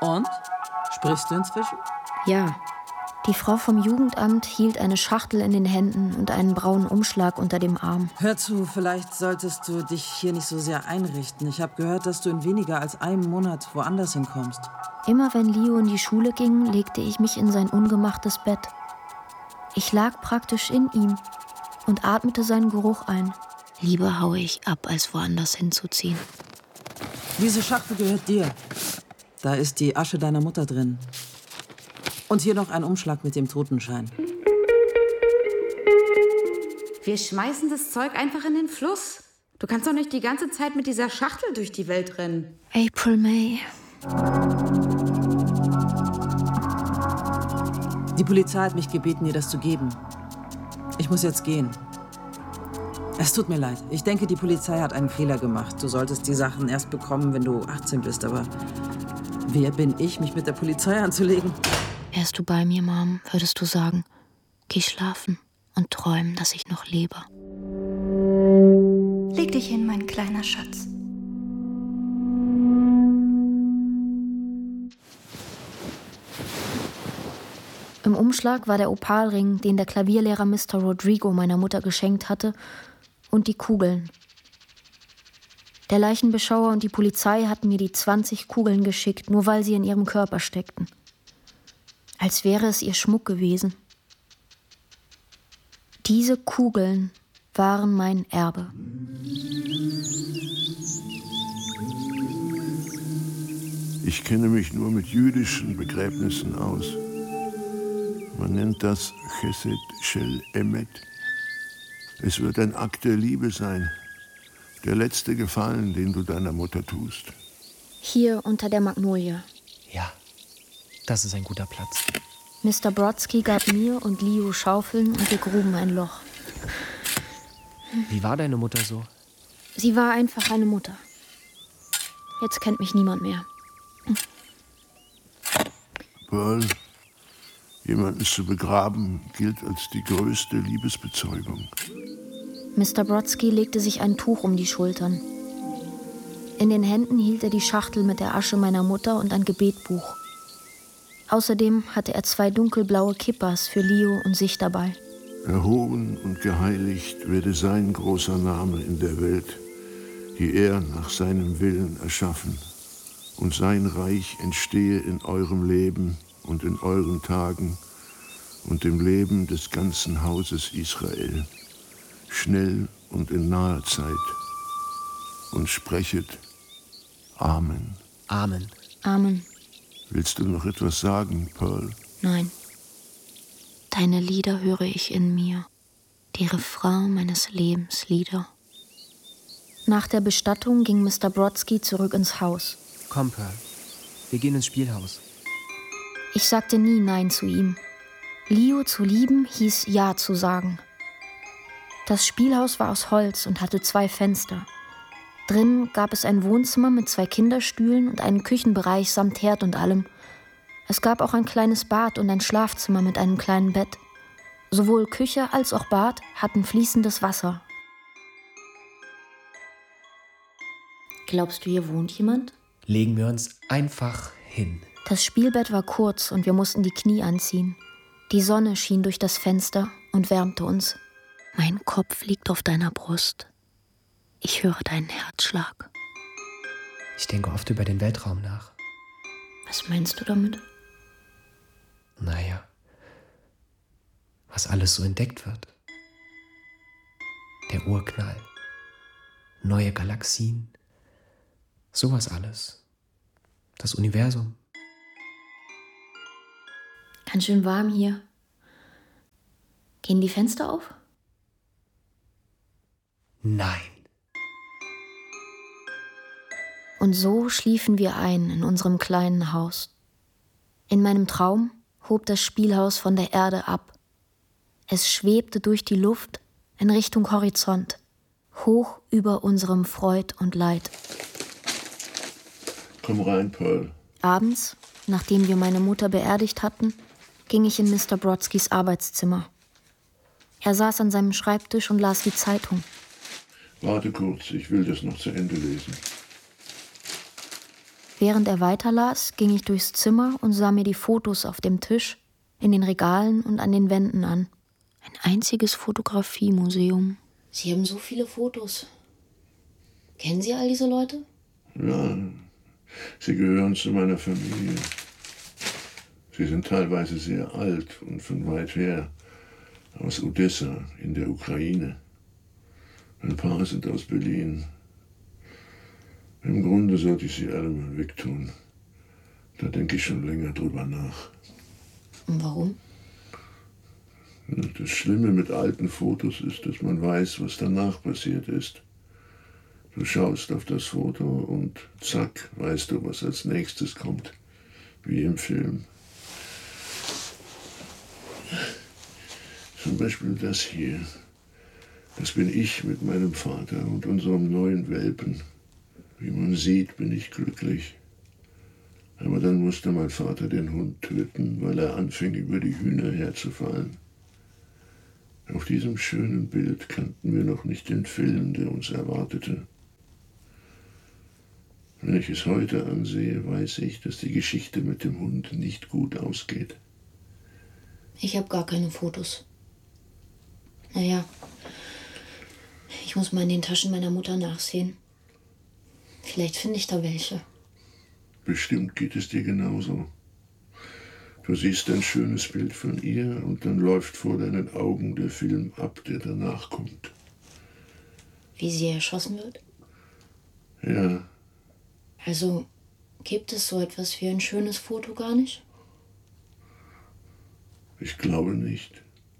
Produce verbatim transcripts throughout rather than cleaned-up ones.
Und? Sprichst du inzwischen? Ja. Die Frau vom Jugendamt hielt eine Schachtel in den Händen und einen braunen Umschlag unter dem Arm. Hör zu, vielleicht solltest du dich hier nicht so sehr einrichten. Ich habe gehört, dass du in weniger als einem Monat woanders hinkommst. Immer wenn Leo in die Schule ging, legte ich mich in sein ungemachtes Bett. Ich lag praktisch in ihm und atmete seinen Geruch ein. Lieber haue ich ab, als woanders hinzuziehen. Diese Schachtel gehört dir. Da ist die Asche deiner Mutter drin. Und hier noch ein Umschlag mit dem Totenschein. Wir schmeißen das Zeug einfach in den Fluss. Du kannst doch nicht die ganze Zeit mit dieser Schachtel durch die Welt rennen. April May. Die Polizei hat mich gebeten, dir das zu geben. Ich muss jetzt gehen. Es tut mir leid. Ich denke, die Polizei hat einen Fehler gemacht. Du solltest die Sachen erst bekommen, wenn du achtzehn bist. Aber wer bin ich, mich mit der Polizei anzulegen? Wärst du bei mir, Mom, würdest du sagen, geh schlafen und träumen, dass ich noch lebe. Leg dich hin, mein kleiner Schatz. Im Umschlag war der Opalring, den der Klavierlehrer Mister Rodrigo meiner Mutter geschenkt hatte, und die Kugeln. Der Leichenbeschauer und die Polizei hatten mir die zwanzig Kugeln geschickt, nur weil sie in ihrem Körper steckten. Als wäre es ihr Schmuck gewesen. Diese Kugeln waren mein Erbe. Ich kenne mich nur mit jüdischen Begräbnissen aus. Man nennt das Chesed Shel Emet. Es wird ein Akt der Liebe sein. Der letzte Gefallen, den du deiner Mutter tust. Hier unter der Magnolie. Ja, das ist ein guter Platz. Mister Brodsky gab mir und Leo Schaufeln und wir gruben ein Loch. Wie war deine Mutter so? Sie war einfach eine Mutter. Jetzt kennt mich niemand mehr. Pearl, jemanden zu begraben, gilt als die größte Liebesbezeugung. Mister Brodsky legte sich ein Tuch um die Schultern. In den Händen hielt er die Schachtel mit der Asche meiner Mutter und ein Gebetbuch. Außerdem hatte er zwei dunkelblaue Kippas für Leo und sich dabei. Erhoben und geheiligt werde sein großer Name in der Welt, die er nach seinem Willen erschaffen. Und sein Reich entstehe in eurem Leben und in euren Tagen und im Leben des ganzen Hauses Israel, schnell und in naher Zeit. Und sprechet Amen. Amen. Amen. Willst du noch etwas sagen, Pearl? Nein. Deine Lieder höre ich in mir, die Refrain meines Lebens Lieder. Nach der Bestattung ging Mister Brodsky zurück ins Haus. Komm, Pearl. Wir gehen ins Spielhaus. Ich sagte nie Nein zu ihm. Leo zu lieben hieß Ja zu sagen. Das Spielhaus war aus Holz und hatte zwei Fenster. Drinnen gab es ein Wohnzimmer mit zwei Kinderstühlen und einen Küchenbereich samt Herd und allem. Es gab auch ein kleines Bad und ein Schlafzimmer mit einem kleinen Bett. Sowohl Küche als auch Bad hatten fließendes Wasser. Glaubst du, hier wohnt jemand? Legen wir uns einfach hin. Das Spielbett war kurz und wir mussten die Knie anziehen. Die Sonne schien durch das Fenster und wärmte uns. Mein Kopf liegt auf deiner Brust. Ich höre deinen Herzschlag. Ich denke oft über den Weltraum nach. Was meinst du damit? Naja, was alles so entdeckt wird. Der Urknall, neue Galaxien, sowas alles. Das Universum. Ganz schön warm hier. Gehen die Fenster auf? Nein. Und so schliefen wir ein in unserem kleinen Haus. In meinem Traum hob das Spielhaus von der Erde ab. Es schwebte durch die Luft in Richtung Horizont, hoch über unserem Freud und Leid. Komm rein, Pearl. Abends, nachdem wir meine Mutter beerdigt hatten, ging ich in Mister Brodskys Arbeitszimmer. Er saß an seinem Schreibtisch und las die Zeitung. Warte kurz, ich will das noch zu Ende lesen. Während er weiterlas, ging ich durchs Zimmer und sah mir die Fotos auf dem Tisch, in den Regalen und an den Wänden an. Ein einziges Fotografiemuseum. Sie haben so viele Fotos. Kennen Sie all diese Leute? Ja, sie gehören zu meiner Familie. Sie sind teilweise sehr alt und von weit her, aus Odessa in der Ukraine. Ein paar sind aus Berlin. Im Grunde sollte ich sie alle mal wegtun. Da denke ich schon länger drüber nach. Und warum? Das Schlimme mit alten Fotos ist, dass man weiß, was danach passiert ist. Du schaust auf das Foto und zack, weißt du, was als nächstes kommt. Wie im Film. Zum Beispiel das hier. Das bin ich mit meinem Vater und unserem neuen Welpen. Wie man sieht, bin ich glücklich. Aber dann musste mein Vater den Hund töten, weil er anfing, über die Hühner herzufallen. Auf diesem schönen Bild kannten wir noch nicht den Film, der uns erwartete. Wenn ich es heute ansehe, weiß ich, dass die Geschichte mit dem Hund nicht gut ausgeht. Ich habe gar keine Fotos. Naja, ich muss mal in den Taschen meiner Mutter nachsehen. Vielleicht finde ich da welche. Bestimmt geht es dir genauso. Du siehst ein schönes Bild von ihr und dann läuft vor deinen Augen der Film ab, der danach kommt. Wie sie erschossen wird? Ja. Also, gibt es so etwas wie ein schönes Foto gar nicht? Ich glaube nicht.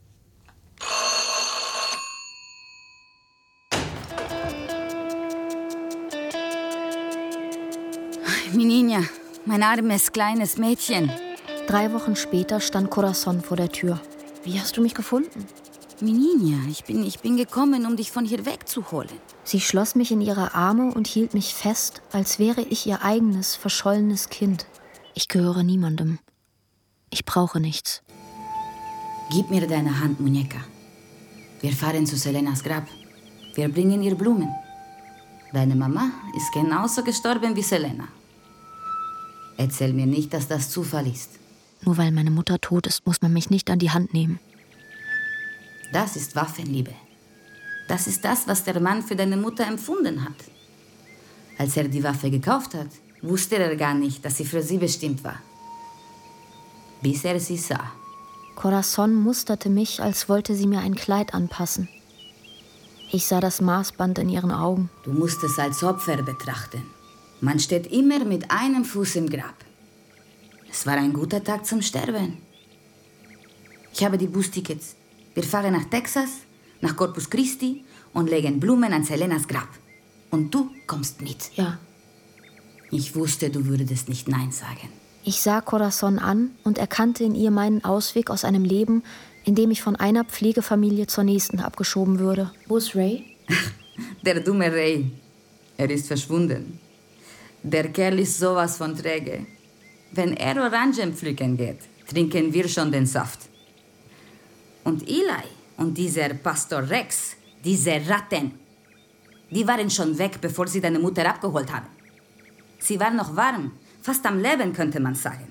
Mininja, mein armes, kleines Mädchen. Drei Wochen später stand Corazon vor der Tür. Wie hast du mich gefunden? Mininja, ich bin, ich bin gekommen, um dich von hier wegzuholen. Sie schloss mich in ihre Arme und hielt mich fest, als wäre ich ihr eigenes, verschollenes Kind. Ich gehöre niemandem. Ich brauche nichts. Gib mir deine Hand, Muñeca. Wir fahren zu Selenas Grab. Wir bringen ihr Blumen. Deine Mama ist genauso gestorben wie Selena. Erzähl mir nicht, dass das Zufall ist. Nur weil meine Mutter tot ist, muss man mich nicht an die Hand nehmen. Das ist Waffenliebe. Das ist das, was der Mann für deine Mutter empfunden hat. Als er die Waffe gekauft hat, wusste er gar nicht, dass sie für sie bestimmt war. Bis er sie sah. Corazon musterte mich, als wollte sie mir ein Kleid anpassen. Ich sah das Maßband in ihren Augen. Du musst es als Opfer betrachten. Man steht immer mit einem Fuß im Grab. Es war ein guter Tag zum Sterben. Ich habe die Bustickets. Wir fahren nach Texas, nach Corpus Christi und legen Blumen an Selenas Grab. Und du kommst mit. Ja. Ich wusste, du würdest nicht Nein sagen. Ich sah Corazon an und erkannte in ihr meinen Ausweg aus einem Leben, in dem ich von einer Pflegefamilie zur nächsten abgeschoben würde. Wo ist Ray? Der dumme Ray. Er ist verschwunden. Der Kerl ist sowas von träge. Wenn er Orangen pflücken geht, trinken wir schon den Saft. Und Eli und dieser Pastor Rex, diese Ratten, die waren schon weg, bevor sie deine Mutter abgeholt haben. Sie war noch warm, fast am Leben, könnte man sagen.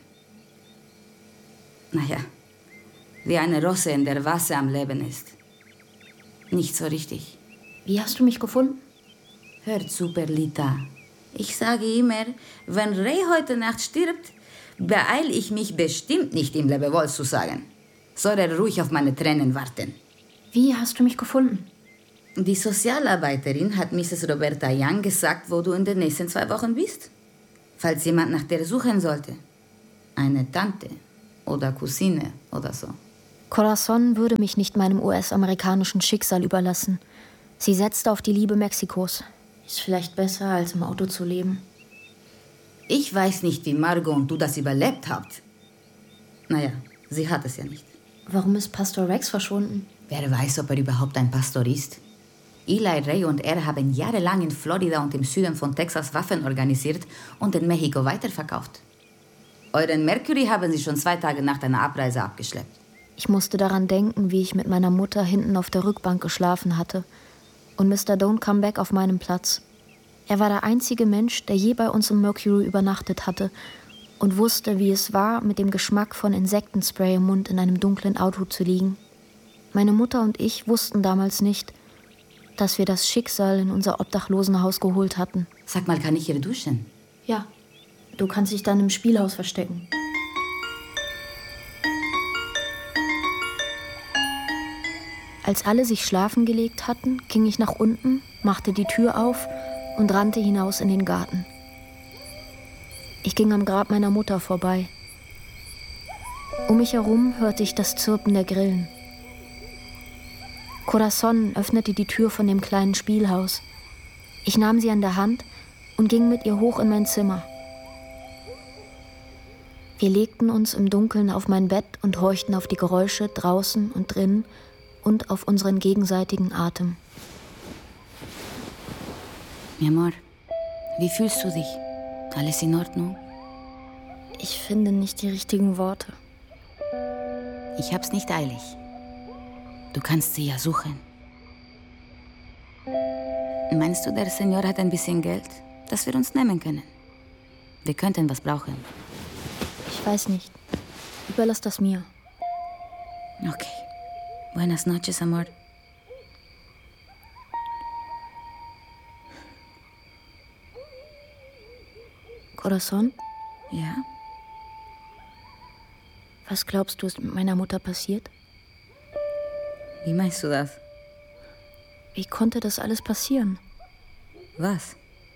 Naja, wie eine Rose in der Wasser am Leben ist. Nicht so richtig. Wie hast du mich gefunden? Hör zu, Perlita. Ich sage immer, wenn Ray heute Nacht stirbt, beeile ich mich bestimmt nicht, ihm Lebewohl zu sagen. Soll er ruhig auf meine Tränen warten. Wie hast du mich gefunden? Die Sozialarbeiterin hat Misses Roberta Young gesagt, wo du in den nächsten zwei Wochen bist. Falls jemand nach dir suchen sollte. Eine Tante oder Cousine oder so. Corazon würde mich nicht meinem U S-amerikanischen Schicksal überlassen. Sie setzte auf die Liebe Mexikos. Ist vielleicht besser, als im Auto zu leben. Ich weiß nicht, wie Margot und du das überlebt habt. Naja, sie hat es ja nicht. Warum ist Pastor Rex verschwunden? Wer weiß, ob er überhaupt ein Pastor ist. Eli, Ray und er haben jahrelang in Florida und im Süden von Texas Waffen organisiert und in Mexiko weiterverkauft. Euren Mercury haben sie schon zwei Tage nach deiner Abreise abgeschleppt. Ich musste daran denken, wie ich mit meiner Mutter hinten auf der Rückbank geschlafen hatte und Mister Don't Come Back auf meinem Platz. Er war der einzige Mensch, der je bei uns im Mercury übernachtet hatte und wusste, wie es war, mit dem Geschmack von Insektenspray im Mund in einem dunklen Auto zu liegen. Meine Mutter und ich wussten damals nicht, dass wir das Schicksal in unser Obdachlosenhaus geholt hatten. Sag mal, kann ich hier duschen? Ja, du kannst dich dann im Spielhaus verstecken. Als alle sich schlafen gelegt hatten, ging ich nach unten, machte die Tür auf und rannte hinaus in den Garten. Ich ging am Grab meiner Mutter vorbei. Um mich herum hörte ich das Zirpen der Grillen. Corazon öffnete die Tür von dem kleinen Spielhaus. Ich nahm sie an der Hand und ging mit ihr hoch in mein Zimmer. Wir legten uns im Dunkeln auf mein Bett und horchten auf die Geräusche draußen und drinnen und auf unseren gegenseitigen Atem. Mi amor, wie fühlst du dich? Alles in Ordnung? Ich finde nicht die richtigen Worte. Ich hab's nicht eilig. Du kannst sie ja suchen. Meinst du, der Senior hat ein bisschen Geld, das wir uns nehmen können? Wir könnten was brauchen. Ich weiß nicht. Überlass das mir. Okay. Buenas noches, amor. Corazon? Ja? Was glaubst du, ist mit meiner Mutter passiert? Wie meinst du das? Wie konnte das alles passieren? Was?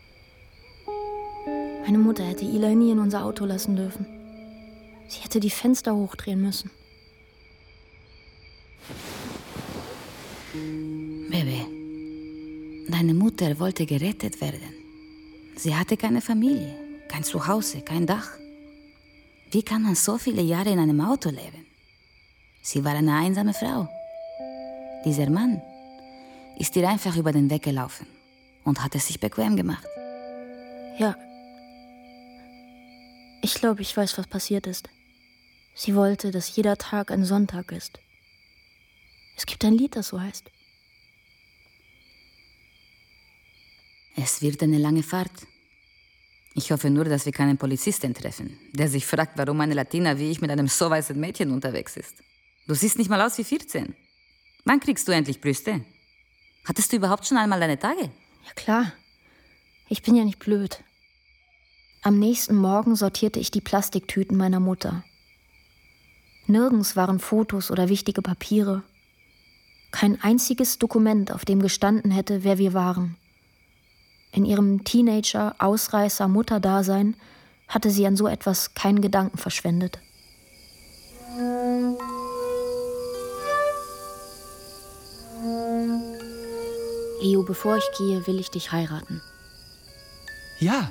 Meine Mutter hätte Eli nie in unser Auto lassen dürfen. Sie hätte die Fenster hochdrehen müssen. Baby, deine Mutter wollte gerettet werden. Sie hatte keine Familie, kein Zuhause, kein Dach. Wie kann man so viele Jahre in einem Auto leben? Sie war eine einsame Frau. Dieser Mann ist ihr einfach über den Weg gelaufen und hat es sich bequem gemacht. Ja. Ich glaube, ich weiß, was passiert ist. Sie wollte, dass jeder Tag ein Sonntag ist. Es gibt ein Lied, das so heißt. Es wird eine lange Fahrt. Ich hoffe nur, dass wir keinen Polizisten treffen, der sich fragt, warum eine Latina wie ich mit einem so weißen Mädchen unterwegs ist. Du siehst nicht mal aus wie vierzehn. Wann kriegst du endlich Brüste? Hattest du überhaupt schon einmal deine Tage? Ja klar. Ich bin ja nicht blöd. Am nächsten Morgen sortierte ich die Plastiktüten meiner Mutter. Nirgends waren Fotos oder wichtige Papiere. Kein einziges Dokument, auf dem gestanden hätte, wer wir waren. In ihrem Teenager-, Ausreißer-, Mutterdasein hatte sie an so etwas keinen Gedanken verschwendet. Leo, bevor ich gehe, will ich dich heiraten. Ja.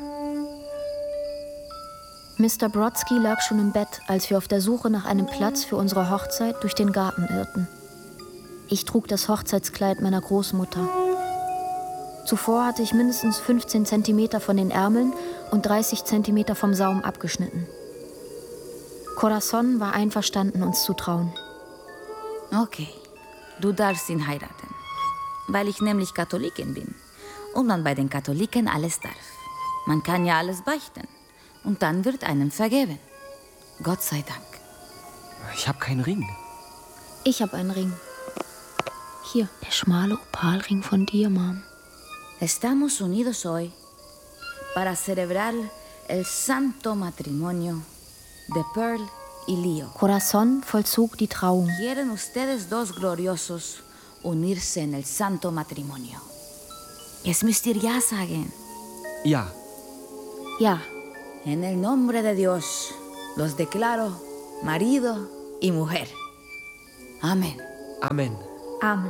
Mister Brodsky lag schon im Bett, als wir auf der Suche nach einem Platz für unsere Hochzeit durch den Garten irrten. Ich trug das Hochzeitskleid meiner Großmutter. Zuvor hatte ich mindestens fünfzehn Zentimeter von den Ärmeln und dreißig Zentimeter vom Saum abgeschnitten. Corazon war einverstanden, uns zu trauen. Okay, du darfst ihn heiraten, weil ich nämlich Katholikin bin und man bei den Katholiken alles darf. Man kann ja alles beichten und dann wird einem vergeben. Gott sei Dank. Ich habe keinen Ring. Ich habe einen Ring. Hier, der schmale Opalring von dir, Mom. Estamos unidos hoy para celebrar el santo matrimonio de Pearl y Leo. Corazon vollzog die Trauung. ¿Quieren ustedes dos gloriosos unirse en el santo matrimonio? Jetzt müsst ihr ja sagen. Ja. Ja. En el nombre de Dios los declaro marido y mujer. Amen. Amen. Amen.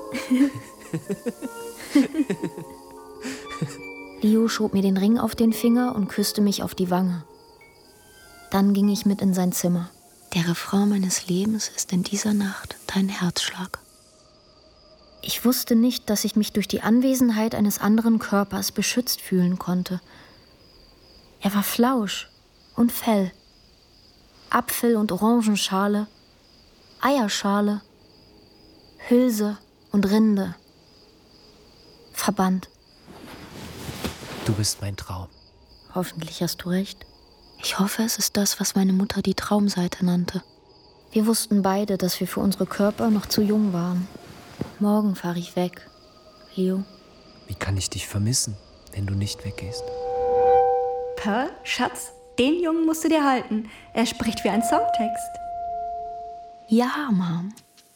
Leo schob mir den Ring auf den Finger und küsste mich auf die Wange. Dann ging ich mit in sein Zimmer. Der Refrain meines Lebens ist in dieser Nacht dein Herzschlag. Ich wusste nicht, dass ich mich durch die Anwesenheit eines anderen Körpers beschützt fühlen konnte. Er war Flausch und Fell, Apfel- und Orangenschale, Eierschale, Hülse und Rinde, Verband. Du bist mein Traum. Hoffentlich hast du recht. Ich hoffe, es ist das, was meine Mutter die Traumseite nannte. Wir wussten beide, dass wir für unsere Körper noch zu jung waren. Morgen fahre ich weg. Leo? Wie kann ich dich vermissen, wenn du nicht weggehst? Pearl, Schatz, den Jungen musst du dir halten. Er spricht wie ein Songtext. Ja, Mom.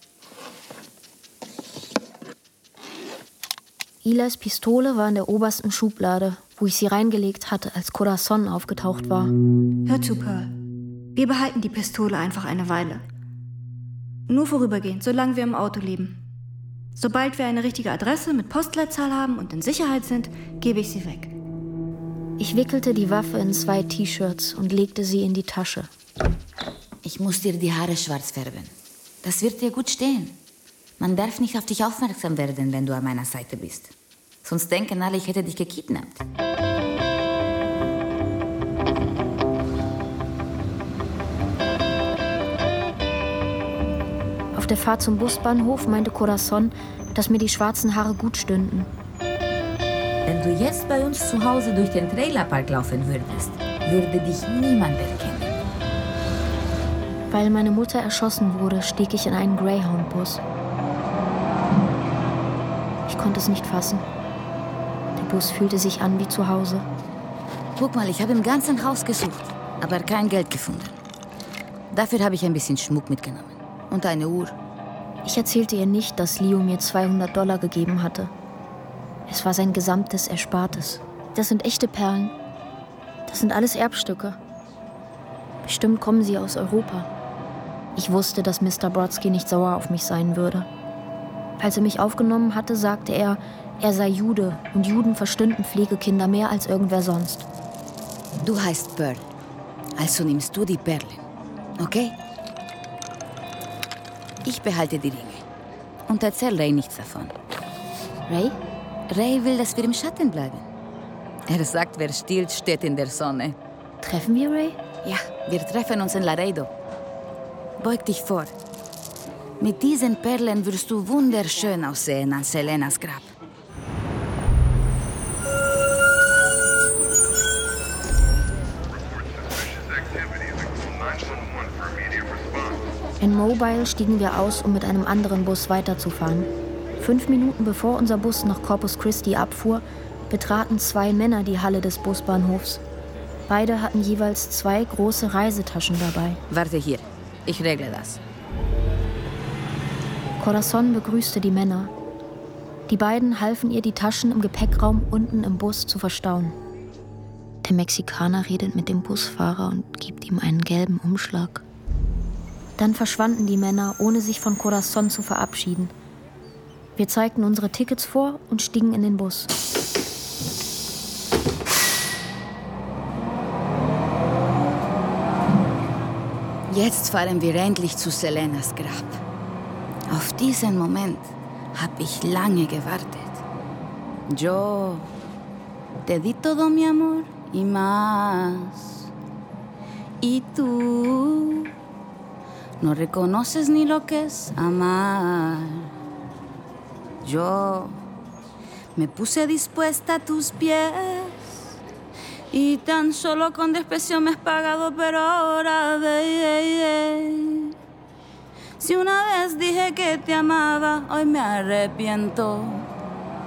Eli's Pistole war in der obersten Schublade, wo ich sie reingelegt hatte, als Corazon aufgetaucht war. Hör zu, Pearl. Wir behalten die Pistole einfach eine Weile. Nur vorübergehend, solange wir im Auto leben. Sobald wir eine richtige Adresse mit Postleitzahl haben und in Sicherheit sind, gebe ich sie weg. Ich wickelte die Waffe in zwei T-Shirts und legte sie in die Tasche. Ich muss dir die Haare schwarz färben. Das wird dir gut stehen. Man darf nicht auf dich aufmerksam werden, wenn du an meiner Seite bist. Sonst denken alle, ich hätte dich gekidnappt. Auf der Fahrt zum Busbahnhof meinte Corazon, dass mir die schwarzen Haare gut stünden. Wenn du jetzt bei uns zu Hause durch den Trailerpark laufen würdest, würde dich niemand erkennen. Weil meine Mutter erschossen wurde, stieg ich in einen Greyhound-Bus. Ich konnte es nicht fassen. Der Bus fühlte sich an wie zu Hause. Guck mal, ich habe im ganzen Haus gesucht, aber kein Geld gefunden. Dafür habe ich ein bisschen Schmuck mitgenommen. Und eine Uhr. Ich erzählte ihr nicht, dass Leo mir zweihundert Dollar gegeben hatte. Es war sein gesamtes Erspartes. Das sind echte Perlen. Das sind alles Erbstücke. Bestimmt kommen sie aus Europa. Ich wusste, dass Mister Brodsky nicht sauer auf mich sein würde. Als er mich aufgenommen hatte, sagte er, er sei Jude und Juden verstünden Pflegekinder mehr als irgendwer sonst. Du heißt Pearl, also nimmst du die Perlen, okay? Ich behalte die Ringe und erzähl Ray nichts davon. Ray? Ray will, dass wir im Schatten bleiben. Er sagt, wer stiehlt, steht in der Sonne. Treffen wir Ray? Ja, wir treffen uns in Laredo. Beug dich vor. Mit diesen Perlen wirst du wunderschön aussehen an Selenas Grab. In Mobile stiegen wir aus, um mit einem anderen Bus weiterzufahren. Fünf Minuten bevor unser Bus nach Corpus Christi abfuhr, betraten zwei Männer die Halle des Busbahnhofs. Beide hatten jeweils zwei große Reisetaschen dabei. Warte hier, ich regle das. Corazon begrüßte die Männer. Die beiden halfen ihr, die Taschen im Gepäckraum unten im Bus zu verstauen. Der Mexikaner redet mit dem Busfahrer und gibt ihm einen gelben Umschlag. Dann verschwanden die Männer, ohne sich von Corazon zu verabschieden. Wir zeigten unsere Tickets vor und stiegen in den Bus. Jetzt fahren wir endlich zu Selenas Grab. Auf diesen Moment habe ich lange gewartet. Yo te di todo mi amor y más. Y tú no reconoces ni lo que es amar. Yo me puse dispuesta a tus pies y tan solo con desprecio me has pagado, pero ahora, baby, si una vez dije que te amaba, hoy me arrepiento.